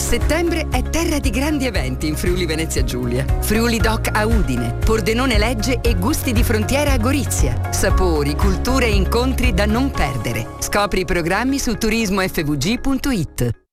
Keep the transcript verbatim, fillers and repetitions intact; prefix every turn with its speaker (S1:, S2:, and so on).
S1: Settembre è terra di grandi eventi in Friuli Venezia Giulia. Friuli Doc a Udine, Pordenone Legge e Gusti di Frontiera a Gorizia. Sapori, culture e incontri da non perdere. Scopri i programmi su turismo f v g punto i t.